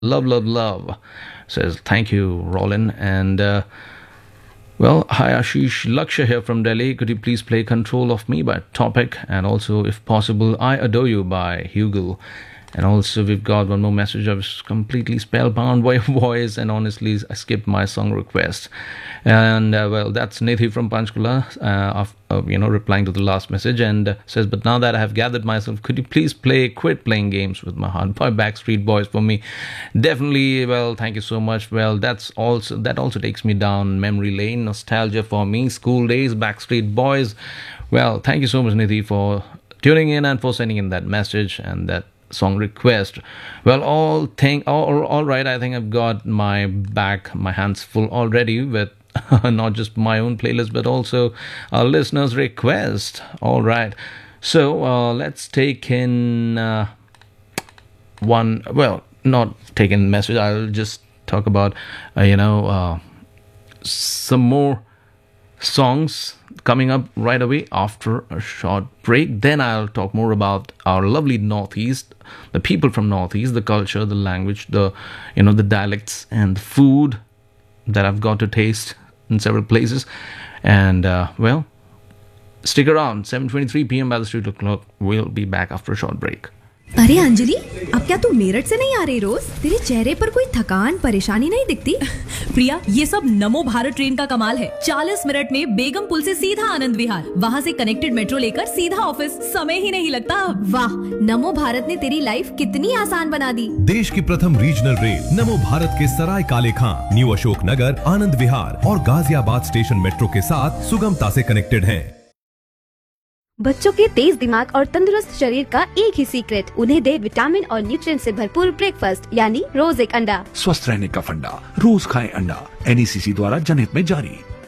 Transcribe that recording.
Love, love, love. Says thank you, Roland. And well, hi Ashish, Laksha here from Delhi. Could you please play Control of Me by Topic, and also, if possible, I Adore You by Hugel. And also, we've got one more message. I was completely spellbound by your voice, and honestly, I skipped my song request. And well, that's Nithi from Panchkula, replying to the last message, and says, "But now that I have gathered myself, could you please play Quit Playing Games with My Heart by Backstreet Boys for me?" Definitely. Well, thank you so much. Well, that also takes me down memory lane, nostalgia for me, school days, Backstreet Boys. Well, thank you so much, Nithi, for tuning in and for sending in that message and that song request. Well, all right. I think I've got my hands full already with not just my own playlist, but also our listeners' request. All right. So let's take in one. Well, not take in message. I'll just talk about some more songs coming up right away after a short break. Then I'll talk more about our lovely Northeast, the people from Northeast, the culture, the language, the dialects and the food that I've got to taste in several places. And well, stick around. 7:23 p.m. by the studio clock. We'll be back after a short break. अरे अंजलि, अब क्या तू मेरठ से नहीं आ रही रोज? तेरे चेहरे पर कोई थकान परेशानी नहीं दिखती? प्रिया, ये सब नमो भारत ट्रेन का कमाल है। 40 मिनट में बेगम पुल से सीधा आनंद विहार, वहाँ से कनेक्टेड मेट्रो लेकर सीधा ऑफिस, समय ही नहीं लगता। वाह, नमो भारत ने तेरी लाइफ कितनी आसान बना दी। देश की प्रथम रीजनल रेल नमो भारत के सराय काले खां, न्यू अशोक नगर, आनंद विहार और गाजियाबाद स्टेशन मेट्रो के साथ सुगमता से कनेक्टेड है। बच्चों के तेज दिमाग और तंदुरुस्त शरीर का एक ही सीक्रेट, उन्हें दे विटामिन और न्यूट्रिएंट से भरपूर ब्रेकफास्ट, यानी रोज एक अंडा। स्वस्थ रहने का फंडा, रोज खाएं अंडा। NECC द्वारा जनहित में जारी।